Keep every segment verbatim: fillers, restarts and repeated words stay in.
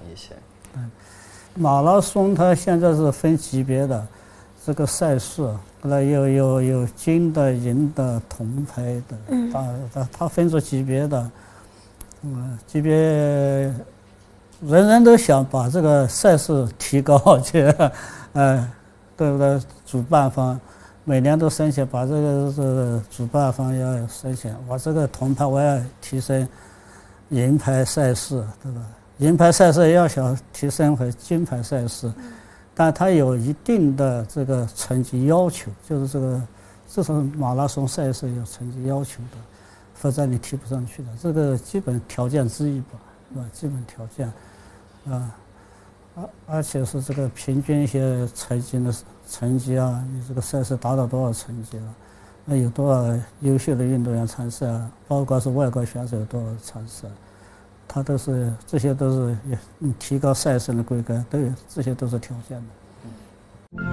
一些。 嗯，马拉松它现在是分级别的这个赛事，后来有有有金的、银的、铜牌的，嗯，它它分着级别的，嗯，级别人人都想把这个赛事提高去，呃，对不对？主办方每年都申请，把这个这个主办方要申请，我这个铜牌我要提升银牌赛事，对吧？银牌赛事要想提升回金牌赛事，但它有一定的这个成绩要求，就是这个这种马拉松赛事有成绩要求的，否则你提不上去的，这个基本条件之一吧，是吧？基本条件，啊，而而且是这个平均一些成绩的成绩啊，你这个赛事达到多少成绩了？那有多少优秀的运动员参赛啊？包括是外国选手有多少参赛？它都是这些都是嗯提高赛事的规格，都有这些都是条件的。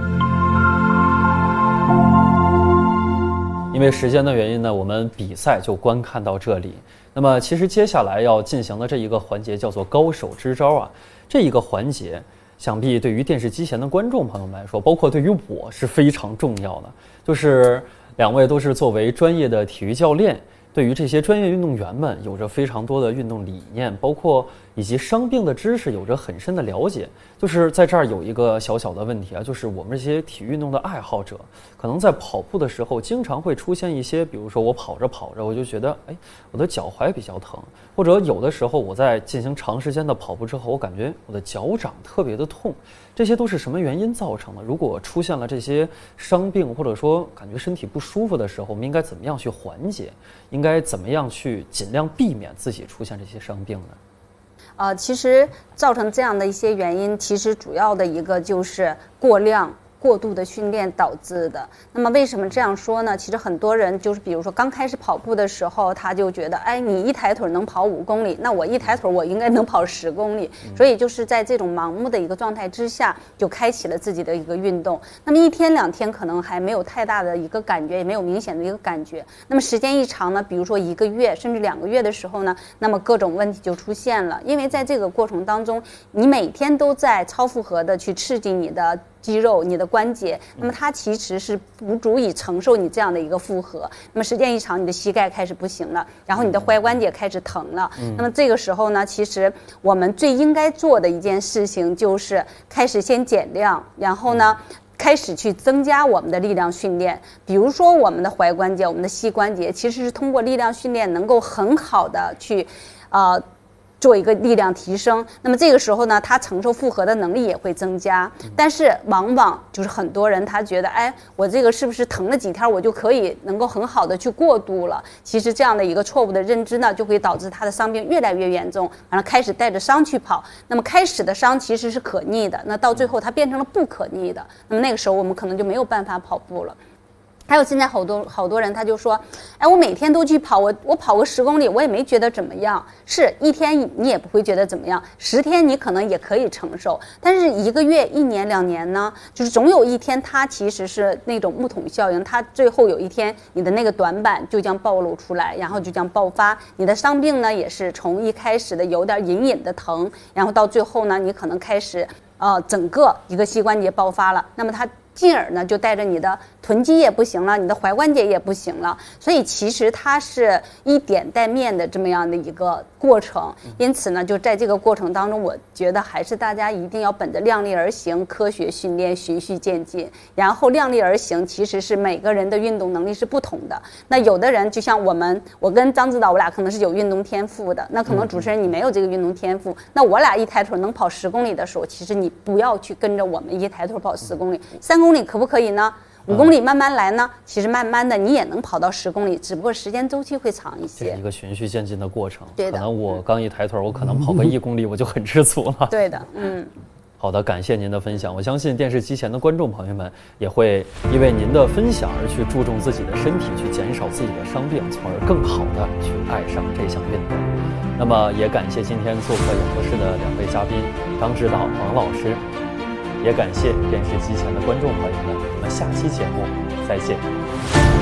因为时间的原因呢，我们比赛就观看到这里。那么其实接下来要进行的这一个环节叫做高手支招啊，这一个环节想必对于电视机前的观众朋友们来说，包括对于我是非常重要的。就是两位都是作为专业的体育教练，对于这些专业运动员们有着非常多的运动理念，包括以及伤病的知识有着很深的了解。就是在这儿有一个小小的问题啊，就是我们这些体育运动的爱好者，可能在跑步的时候经常会出现一些，比如说我跑着跑着我就觉得哎，我的脚踝比较疼，或者有的时候我在进行长时间的跑步之后，我感觉我的脚掌特别的痛，这些都是什么原因造成的？如果出现了这些伤病，或者说感觉身体不舒服的时候，我们应该怎么样去缓解？应该怎么样去尽量避免自己出现这些伤病呢？ 呃，其实造成这样的一些原因，其实主要的一个就是过量、过度的训练导致的。那么为什么这样说呢？其实很多人就是比如说刚开始跑步的时候，他就觉得，哎，你一抬腿能跑五公里，那我一抬腿我应该能跑十公里，所以就是在这种盲目的一个状态之下，就开启了自己的一个运动。那么一天两天可能还没有太大的一个感觉，也没有明显的一个感觉。那么时间一长呢，比如说一个月甚至两个月的时候呢，那么各种问题就出现了。因为在这个过程当中，你每天都在超负荷的去刺激你的肌肉、你的关节，那么它其实是不足以承受你这样的一个负荷。那么时间一长，你的膝盖开始不行了，然后你的踝关节开始疼了。嗯、那么这个时候呢，其实我们最应该做的一件事情就是开始先减量，然后呢，开始去增加我们的力量训练。比如说我们的踝关节、我们的膝关节，其实是通过力量训练能够很好的去，呃。做一个力量提升，那么这个时候呢，他承受负荷的能力也会增加。但是往往就是很多人他觉得，哎，我这个是不是疼了几天我就可以能够很好的去过渡了？其实这样的一个错误的认知呢，就会导致他的伤病越来越严重，完了开始带着伤去跑。那么开始的伤其实是可逆的，那到最后它变成了不可逆的，那么那个时候我们可能就没有办法跑步了。还有现在好多好多人他就说，哎，我每天都去跑，我我跑个十公里，我也没觉得怎么样。是一天你也不会觉得怎么样，十天你可能也可以承受，但是一个月、一年、两年呢，就是总有一天它其实是那种木桶效应，它最后有一天你的那个短板就将暴露出来，然后就将爆发。你的伤病呢，也是从一开始的有点隐隐的疼，然后到最后呢，你可能开始呃整个一个膝关节爆发了，那么它进而呢就带着你的臀肌也不行了，你的踝关节也不行了，所以其实它是一点带面的这么样的一个过程。因此呢，就在这个过程当中，我觉得还是大家一定要本着量力而行、科学训练、循序渐进。然后量力而行其实是每个人的运动能力是不同的。那有的人就像我们，我跟张指导我俩可能是有运动天赋的，那可能主持人你没有这个运动天赋，那我俩一抬腿能跑十公里的时候，其实你不要去跟着我们一抬腿跑十公里，三公里可不可以呢？五公里慢慢来呢，其实慢慢的你也能跑到十公里，只不过时间周期会长一些。 这是一个循序渐进的过程。 对的。 可能我刚一抬腿，我可能跑个一公里我就很知足了。 对的，嗯。 好的，感谢您的分享。我相信电视机前的观众朋友们也会因为您的分享而去注重自己的身体，去减少自己的伤病，从而更好的去爱上这项运动。那么也感谢今天做客演播室的两位嘉宾张指导、王老师，也感谢电视机前的观众朋友们。我们下期节目再见。